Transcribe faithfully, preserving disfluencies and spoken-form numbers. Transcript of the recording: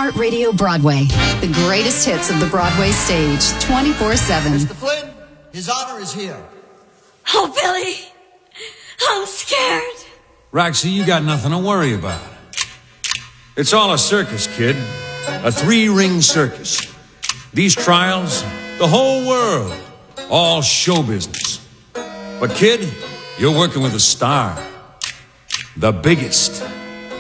iHeartRadio Broadway, the greatest hits of the Broadway stage, twenty-four seven. Mister Flynn, His Honor is here. Oh, Billy, I'm scared. Roxy, you got nothing to worry about. It's all a circus, kid. A three-ring circus. These trials, the whole world, all show business. But kid, you're working with a star. The biggest.